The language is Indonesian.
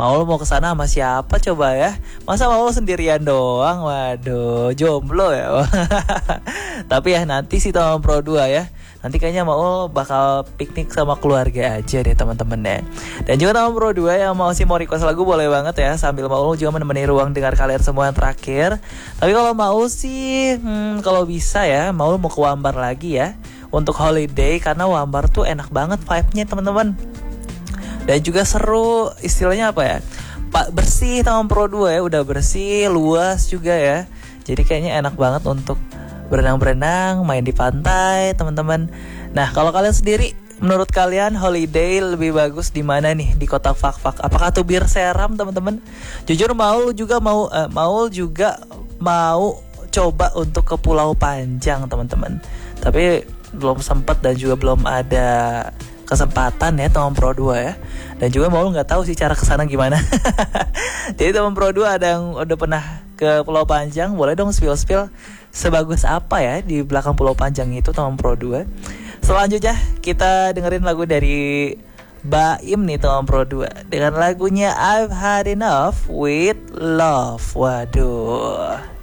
Maul mau kesana sama siapa coba ya? Masa Maul sendirian doang? Waduh, jomblo ya. Tapi ya nanti sih Taman Pro 2 ya. Nanti kayaknya Maul bakal piknik sama keluarga aja deh teman-teman ya. Dan juga Taman Pro 2 yang mau request lagu boleh banget ya. Sambil Maul juga menemani ruang dengar kalian semua yang terakhir. Tapi kalau Maul sih kalau bisa ya Maul mau ke Wambar lagi ya untuk holiday, karena Wambar tuh enak banget vibe-nya teman-teman. Dan juga seru, istilahnya apa ya, Pak, bersih Taman Pro 2 ya, udah bersih, luas juga ya. Jadi kayaknya enak banget untuk berenang-berenang, main di pantai teman-teman. Nah kalau kalian sendiri, menurut kalian holiday lebih bagus di mana nih di kota Fak-Fak? Apakah tuh Bir Seram teman-teman? Jujur Maul juga mau coba untuk ke Pulau Panjang teman-teman. Tapi belum sempat dan juga belum ada kesempatan ya Taman Pro 2 ya. Dan juga Maul nggak tahu sih cara kesana gimana. Jadi Taman Pro 2 ada yang udah pernah ke Pulau Panjang, boleh dong spill sebagus apa ya di belakang Pulau Panjang itu Taman Pro 2. Selanjutnya kita dengerin lagu dari Baim nih Taman Pro 2 dengan lagunya I've Had Enough with Love. Waduh.